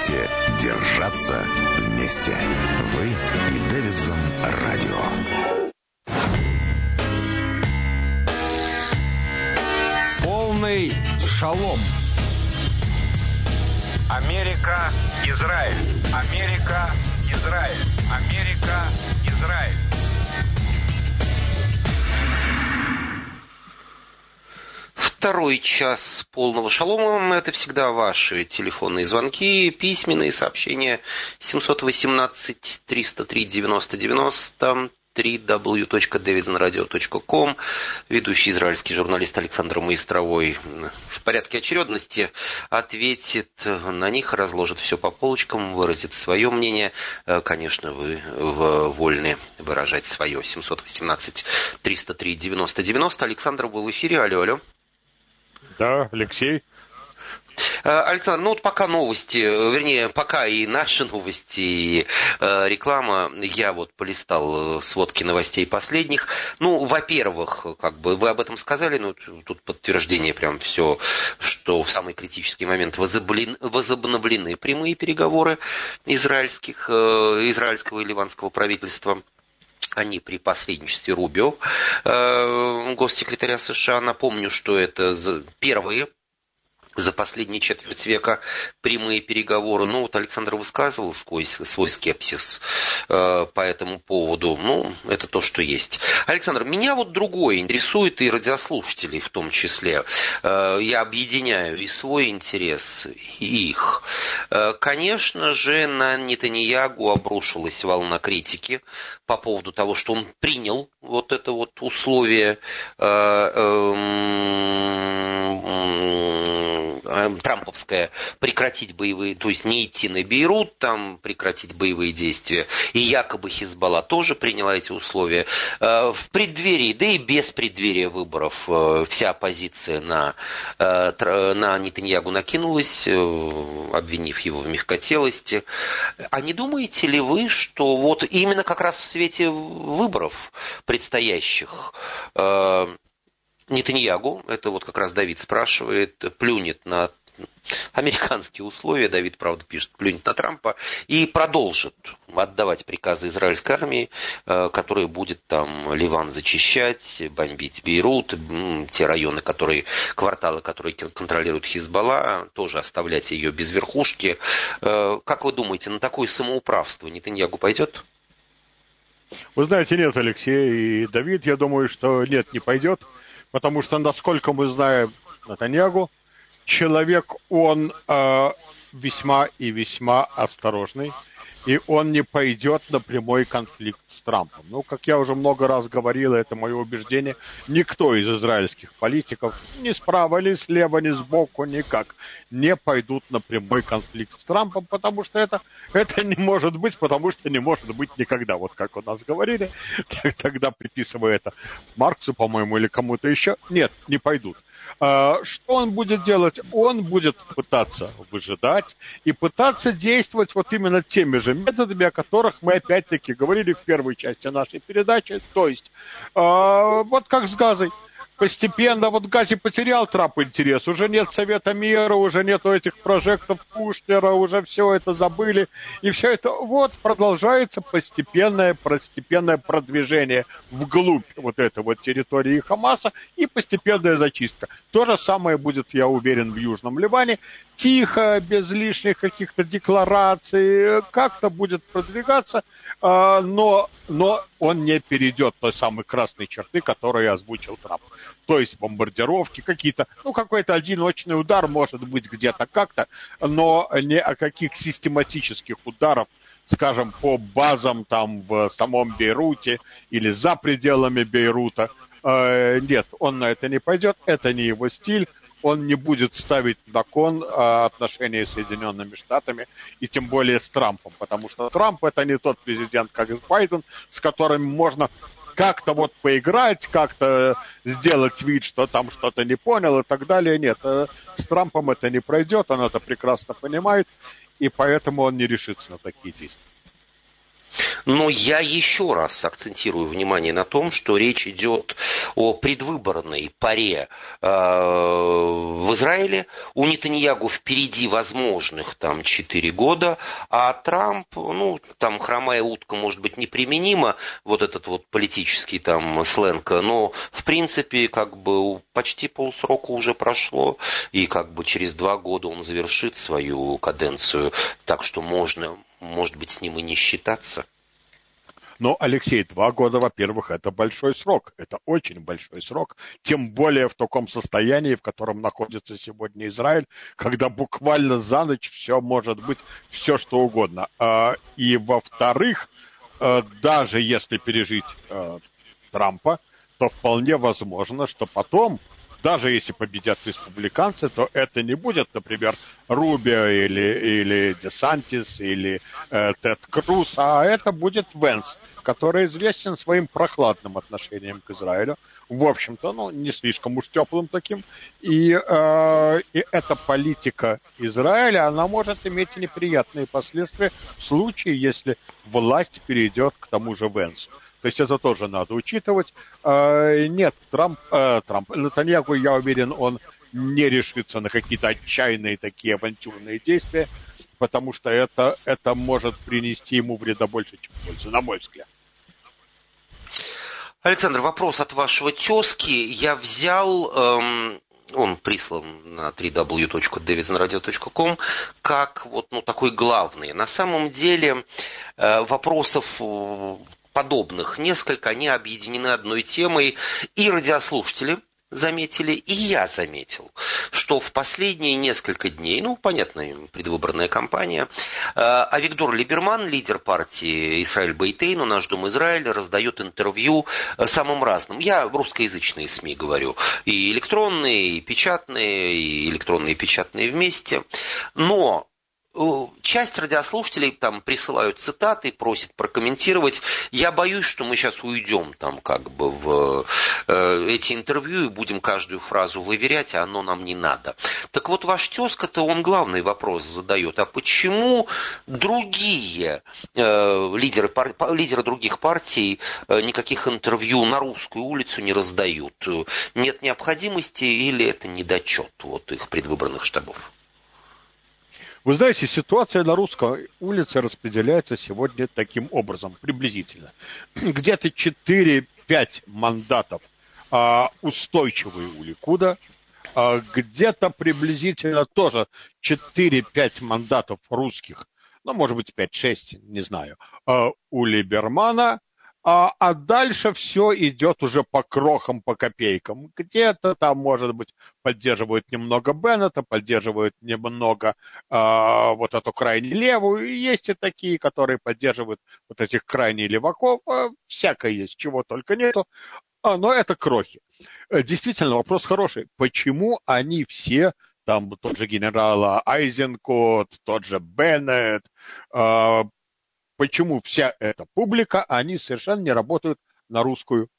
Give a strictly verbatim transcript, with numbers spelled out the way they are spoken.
Давайте держаться вместе. Вы и Дэвидсон Радио. Полный шалом. Америка, Израиль. Америка, Израиль. Америка, Израиль. Второй час полного шалома. Это всегда ваши телефонные звонки, письменные сообщения. семьсот восемнадцать триста три девяносто девяносто, три дабл ю точка дэвидсон радио точка ком. Ведущий израильский журналист Александр Маистровой в порядке очередности ответит на них, разложит все по полочкам, выразит свое мнение. Конечно, вы вольны выражать свое. семьсот восемнадцать триста три девяносто девяносто. Александр, вы в эфире. Алло, алло. Да, Алексей. Александр, ну вот пока новости, вернее, пока и наши новости, и э, реклама, я вот полистал сводки новостей последних. Ну, во-первых, как бы вы об этом сказали, но тут подтверждение прям все, что в самый критический момент возобновлены, возобновлены прямые переговоры израильских, э, израильского и ливанского правительства. Они при посредничестве Рубио, э, госсекретаря США. Напомню, что это первые за последние четверть века прямые переговоры. Ну, вот Александр высказывал свой, свой скепсис э, по этому поводу. Ну, это то, что есть. Александр, меня вот другое интересует, и радиослушателей в том числе. Э, я объединяю и свой интерес, и их. Э, конечно же, на Нетаньяху обрушилась волна критики по поводу того, что он принял вот это вот условие э, э, трамповское прекратить боевые, то есть не идти на Бейрут, там прекратить боевые действия. И якобы Хизбалла тоже приняла эти условия. В преддверии, да и без преддверия выборов вся оппозиция на, на Нетаньяху накинулась, обвинив его в мягкотелости. А не думаете ли вы, что вот именно как раз в свете выборов предстоящих Нетаньяху, это вот как раз Давид спрашивает, плюнет на американские условия, Давид, правда, пишет, плюнет на Трампа, и продолжит отдавать приказы израильской армии, которая будет там Ливан зачищать, бомбить Бейрут, те районы, которые, кварталы, которые контролирует Хизбалла, тоже оставлять ее без верхушки. Как вы думаете, на такое самоуправство Нетаньяху пойдет? Вы знаете, нет, Алексей и Давид, я думаю, что нет, не пойдет. Потому что, насколько мы знаем Нетаньяху, человек, он э, весьма и весьма осторожный, и он не пойдет на прямой конфликт с Трампом. Ну, как я уже много раз говорил, это мое убеждение, никто из израильских политиков, ни справа, ни слева, ни сбоку, никак, не пойдут на прямой конфликт с Трампом, потому что это, это не может быть, потому что не может быть никогда. Вот как у нас говорили, тогда приписывая это Марксу, по-моему, или кому-то еще. Нет, не пойдут. Что он будет делать? Он будет пытаться выжидать и пытаться действовать вот именно теми же методами, о которых мы опять-таки говорили в первой части нашей передачи. То есть, вот как с Газой. Постепенно, вот Гази потерял Трамп интерес, уже нет Совета мира, уже нету этих прожектов Кушнера, уже все это забыли, и все это, вот, продолжается постепенное, постепенное продвижение вглубь вот этой вот территории Хамаса и постепенная зачистка. То же самое будет, я уверен, в Южном Ливане, тихо, без лишних каких-то деклараций, как-то будет продвигаться, но, но он не перейдет той самой красной черты, которую озвучил Трамп. То есть бомбардировки какие-то, ну, какой-то одиночный удар может быть где-то как-то, но не о каких систематических ударах, скажем, по базам там в самом Бейруте или за пределами Бейрута. Э, нет, он на это не пойдет, это не его стиль. Он не будет ставить на кон а, отношения с Соединенными Штатами и тем более с Трампом, потому что Трамп это не тот президент, как Байден, с которым можно как-то вот поиграть, как-то сделать вид, что там что-то не понял и так далее. Нет, с Трампом это не пройдет, он это прекрасно понимает, и поэтому он не решится на такие действия. Но я еще раз акцентирую внимание на том, что речь идет о предвыборной паре э, в Израиле. У Нетаньягу впереди возможных там четыре года, а Трамп, ну, там хромая утка может быть неприменима, вот этот вот политический там сленг, но в принципе как бы почти полсрока уже прошло, и как бы через два года он завершит свою каденцию, так что можно, может быть, с ним и не считаться. Но, Алексей, два года, во-первых, это большой срок, это очень большой срок, тем более в таком состоянии, в котором находится сегодня Израиль, когда буквально за ночь все может быть, все что угодно. И, во-вторых, даже если пережить Трампа, то вполне возможно, что потом, даже если победят республиканцы, то это не будет, например, Рубио или, или Десантис или э, Тед Круз, а это будет Венс, который известен своим прохладным отношением к Израилю. В общем-то, ну, не слишком уж теплым таким. И, э, и эта политика Израиля, она может иметь неприятные последствия в случае, если власть перейдет к тому же Венсу. То есть это тоже надо учитывать. Нет, Трамп, Трамп, Нетаньягу, я уверен, он не решится на какие-то отчаянные такие авантюрные действия, потому что это, это может принести ему вреда больше, чем пользы, на мой взгляд. Александр, вопрос от вашего тезки. Я взял... Эм... Он прислан на дабл ю дабл ю дабл ю точка дэвидсон радио точка ком как вот, ну, такой главный. На самом деле вопросов подобных несколько, они объединены одной темой, и радиослушатели заметили, и я заметил, что в последние несколько дней, ну, понятно, предвыборная кампания, Авигдор Либерман, лидер партии Исраэль Бейтейну, наш Дом Израиля, раздает интервью самым разным. Я русскоязычные СМИ говорю, и электронные, и печатные, и электронные и печатные вместе, но часть радиослушателей там присылают цитаты, просят прокомментировать. Я боюсь, что мы сейчас уйдем там как бы в э, эти интервью и будем каждую фразу выверять, а оно нам не надо. Так вот, ваш тезка-то, он главный вопрос задает. А почему другие э, лидеры, пар, лидеры других партий э, никаких интервью на русскую улицу не раздают? Нет необходимости или это недочет вот их предвыборных штабов? Вы знаете, ситуация на русской улице распределяется сегодня таким образом, приблизительно. Где-то четыре-пять мандатов а, устойчивые у Ликуда, а, где-то приблизительно тоже четыре-пять мандатов русских, ну, может быть, пять-шесть, не знаю, а, у Либермана. А, а дальше все идет уже по крохам, по копейкам. Где-то там, может быть, поддерживают немного Беннета, поддерживают немного а, вот эту крайне левую. И есть и такие, которые поддерживают вот этих крайне леваков. А, всякое есть, чего только нету. А, но это крохи. Действительно, вопрос хороший. Почему они все, там тот же генерал Айзенкот, тот же Беннет, а, почему вся эта публика, они совершенно не работают на русскую